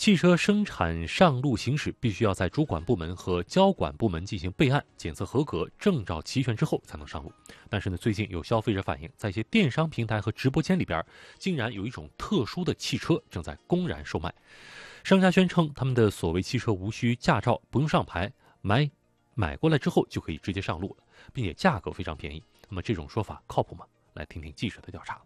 汽车生产上路行驶必须要在主管部门和交管部门进行备案、检测合格、证照齐全之后才能上路。但是呢，最近有消费者反映，在一些电商平台和直播间里边，竟然有一种特殊的汽车正在公然售卖。商家宣称，他们的所谓汽车无需驾照，不用上牌，买过来之后就可以直接上路了，并且价格非常便宜。那么这种说法靠谱吗？来听听记者的调查。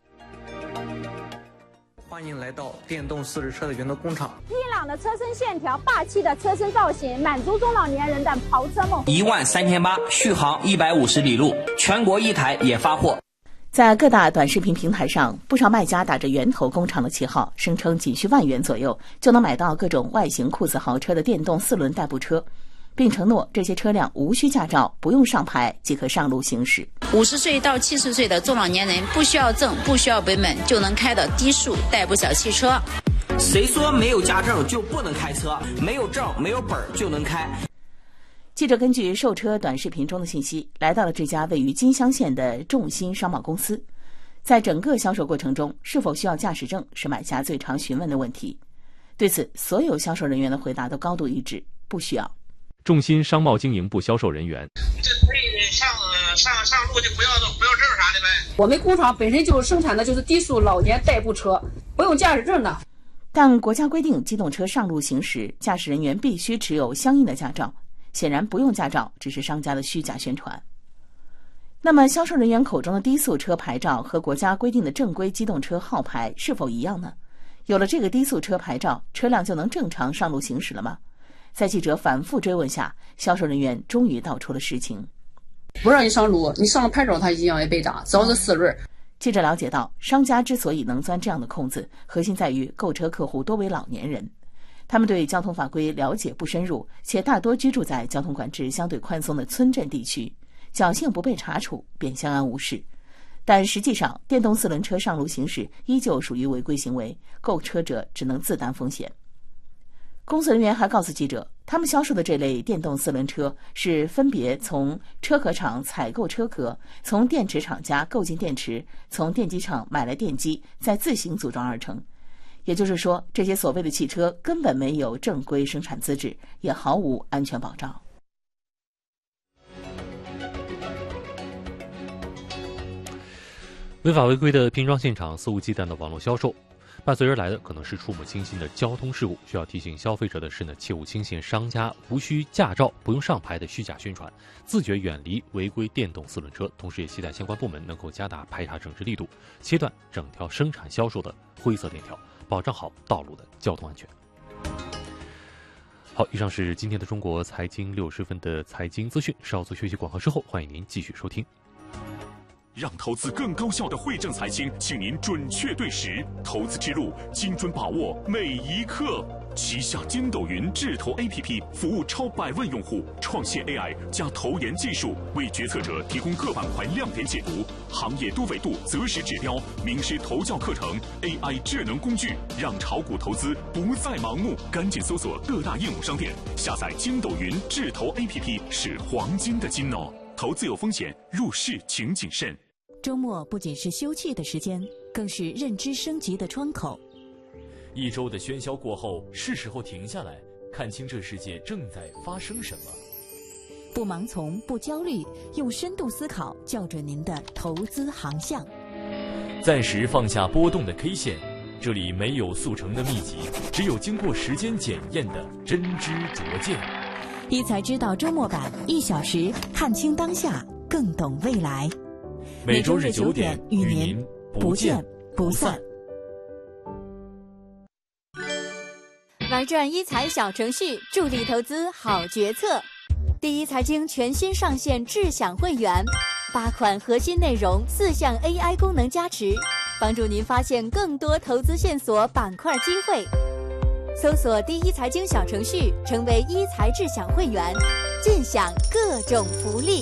欢迎来到电动四轮车的原装工厂。 硬朗的车身线条，霸气的车身造型，满足中老年人的跑车梦。 13800，续航150里路，全国一台也发货。 在各大短视频平台上，不少卖家打着源头工厂的旗号，声称仅需1万元左右就能买到各种外形酷似豪车的电动4轮代步车，并承诺这些车辆无需驾照，不用上牌即可上路行驶。 50岁到70岁的中老年人不需要证、不需要本就能开的低速代步小汽车。 谁说没有驾证就不能开车？没有证、没有本就能开。 记者根据售车短视频中的信息，来到了这家位于金乡县的众鑫商贸公司。在整个销售过程中，是否需要驾驶证是买家最常询问的问题。对此，所有销售人员的回答都高度一致，不需要。 众鑫商贸经营部销售人员： 这可以上路就不要证啥的呗。 我们工厂本身就生产的就是低速老年代步车，不用驾驶证的。 但国家规定，机动车上路行驶，驾驶人员必须持有相应的驾照。显然不用驾照只是商家的虚假宣传。那么销售人员口中的低速车牌照和国家规定的正规机动车号牌是否一样呢？有了这个低速车牌照，车辆就能正常上路行驶了吗？在记者反复追问下，销售人员终于道出了实情。 不让你上路，你上了牌照他一样也被打，只要是4轮。 记者了解到，商家之所以能钻这样的空子，核心在于购车客户多为老年人。他们对交通法规了解不深入，且大多居住在交通管制相对宽松的村镇地区，侥幸不被查处便相安无事。但实际上，电动4轮车上路行驶依旧属于违规行为，购车者只能自担风险。公司人员还告诉记者，他们销售的这类电动4轮车是分别从车壳厂采购车壳，从电池厂家购进电池，从电机厂买来电机，再自行组装而成。也就是说，这些所谓的汽车根本没有正规生产资质，也毫无安全保障。 违法违规的拼装现场，肆无忌惮的网络销售，伴随而来的可能是触目惊心的交通事故。需要提醒消费者的是呢，切勿轻信商家无需驾照、不用上牌的虚假宣传，自觉远离违规电动4轮车。同时，也期待相关部门能够加大排查整治力度，切断整条生产销售的灰色链条，保障好道路的交通安全。好，以上是今天的中国财经60分的财经资讯。稍作休息广告之后，欢迎您继续收听。 让投资更高效的汇正财经，请您准确对时，投资之路精准把握每一刻。旗下筋斗云智投 APP 服务超100万用户，创新 AI 加投研技术，为决策者提供各板块亮点解读、行业多维度择时指标、名师投教课程、AI 智能工具，让炒股投资不再盲目。赶紧搜索各大应用商店，下载筋斗云智投 APP 是黄金的金哦。投资有风险，入市请谨慎。 周末不仅是休憩的时间，更是认知升级的窗口。 一周的喧嚣过后，是时候停下来，看清这世界正在发生什么。 不盲从，不焦虑，用深度思考校准您的投资航向。 暂时放下波动的 K 线，这里没有速成的秘籍，只有经过时间检验的真知灼见。 一财知道周末版，1小时看清当下，更懂未来。 每周日9点与您不见不散。 玩转一财小程序，助力投资好决策。第一财经全新上线智享会员，8款核心内容，4项 AI 功能加持，帮助您发现更多投资线索、板块机会。搜索第一财经小程序，成为一财智享会员，尽享各种福利。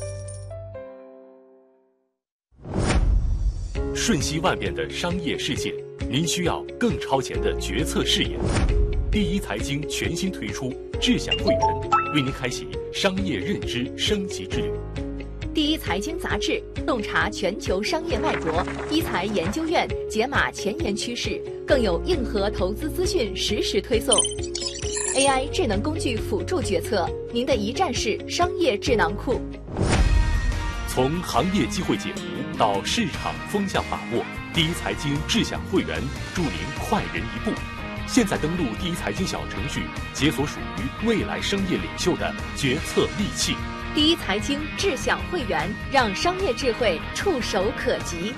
瞬息万变的商业世界，您需要更超前的决策视野。第一财经全新推出智享会员，为您开启商业认知升级之旅。 第一财经杂志洞察全球商业脉搏，一财研究院解码前沿趋势， 更有硬核投资资讯实时推送。AI 智能工具辅助决策，您的一站式商业智囊库。 从行业机会解读到市场风向把握，第一财经智享会员助您快人一步。现在登录第一财经小程序，解锁属于未来商业领袖的决策利器。 第一财经智享会员，让商业智慧触手可及。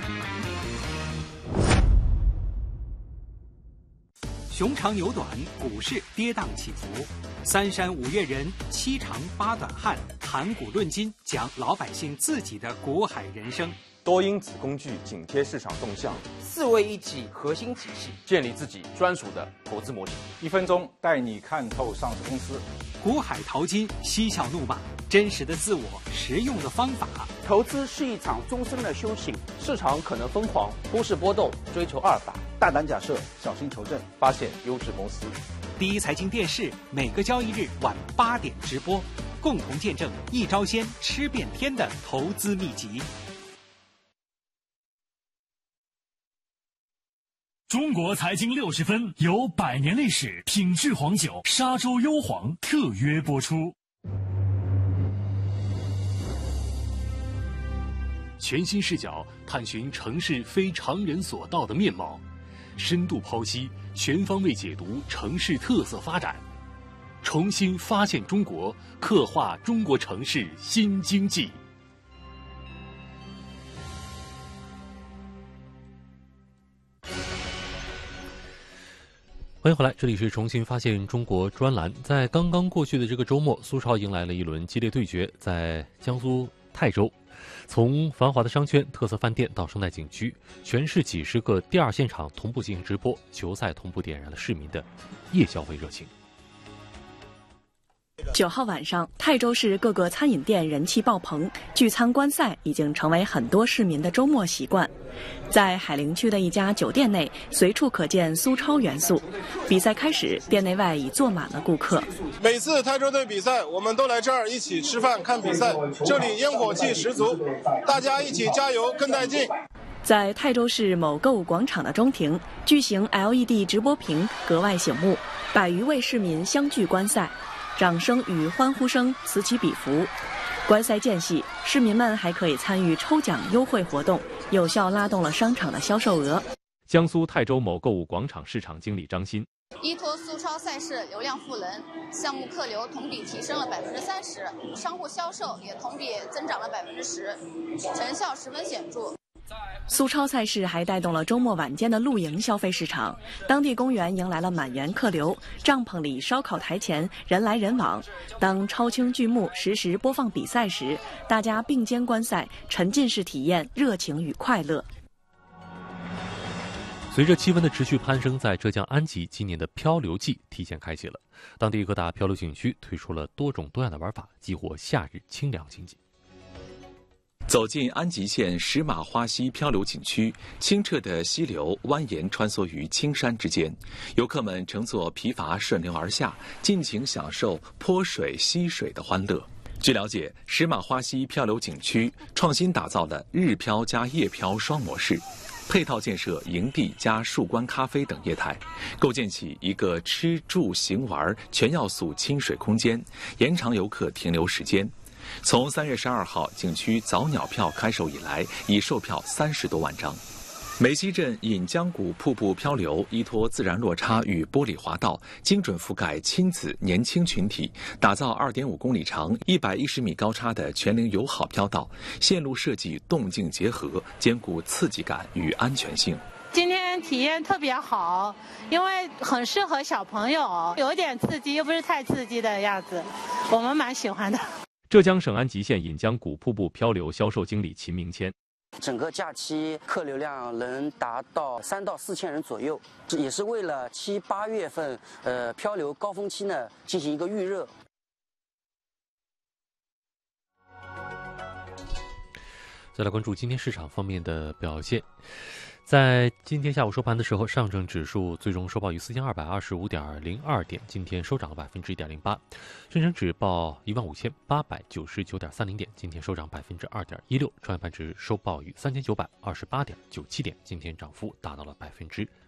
熊长牛短，股市跌宕起伏。三山五岳人，七长八短汉，谈股论金，讲老百姓自己的股海人生。 多因子工具紧贴市场动向 ，4位一体核心体系， 建立自己专属的投资模型。 1分钟带你看透上市公司。 股海淘金，嬉笑怒骂，真实的自我，实用的方法。 投资是一场终身的修行，市场可能疯狂，忽视波动，追求阿尔法。 大胆假设，小心求证， 发现优质公司。 第一财经电视每个交易日晚8点直播，共同见证一招鲜吃遍天的投资秘籍。 中国财经60分由100年历史品质黄酒沙洲优黄特约播出。 全新视角探寻城市非常人所到的面貌，深度剖析，全方位解读城市特色发展，重新发现中国，刻画中国城市新经济。 欢迎回来，这里是重新发现中国专栏。在刚刚过去的这个周末，苏超迎来了一轮激烈对决，在江苏泰州，从繁华的商圈、特色饭店到生态景区，全市几十个第二现场同步进行直播，球赛同步点燃了市民的夜消费热情。 9号晚上，泰州市各个餐饮店人气爆棚，聚餐观赛已经成为很多市民的周末习惯。在海陵区的一家酒店内，随处可见苏超元素。比赛开始，店内外已坐满了顾客。 每次泰州队比赛，我们都来这儿一起吃饭看比赛，这里烟火气十足，大家一起加油更带劲。 在泰州市某购物广场的中庭，巨型 LED 直播屏格外醒目，100余位市民相聚观赛。掌声与欢呼声此起彼伏，观赛间隙，市民们还可以参与抽奖优惠活动，有效拉动了商场的销售额。 江苏泰州某购物广场市场经理张鑫： 依托苏超赛事流量赋能，项目客流同比提升了30%，商户销售也同比增长了10%，成效十分显著。 苏超赛事还带动了周末晚间的露营消费市场，当地公园迎来了满员客流，帐篷里、烧烤台前人来人往。当超清剧目实时播放比赛时，大家并肩观赛，沉浸式体验热情与快乐。 随着气温的持续攀升，在浙江安吉，今年的漂流季提前开启了。当地各大漂流景区推出了多种多样的玩法，激活夏日清凉情景。 走进安吉县石马花溪漂流景区，清澈的溪流蜿蜒穿梭于青山之间，游客们乘坐皮筏顺流而下，尽情享受泼水溪水的欢乐。据了解，石马花溪漂流景区创新打造了日漂加夜漂双模式，配套建设营地加树冠咖啡等业态，构建起一个吃住行玩全要素亲水空间，延长游客停留时间。从3月12号景区早鸟票开售以来，已售票30多万张。梅溪镇引江谷瀑布漂流，依托自然落差与玻璃滑道，精准覆盖亲子年轻群体，打造2.5公里长、110米高差的全龄友好漂道，线路设计动静结合，兼顾刺激感与安全性。 今天体验特别好，因为很适合小朋友，有点刺激又不是太刺激的样子，我们蛮喜欢的。 浙江省安吉县引江谷瀑布漂流销售经理秦明谦： 整个假期客流量能达到3到4千人左右，这也是为了7、8月份漂流高峰期呢进行一个预热。 再来关注今天市场方面的表现。在今天下午收盘的时候，上证指数最终收报于4225.02点，今天收涨了1.08%。深成指报15899.30点，今天收涨2.16%。创业板指收报于3928.97点，今天涨幅达到了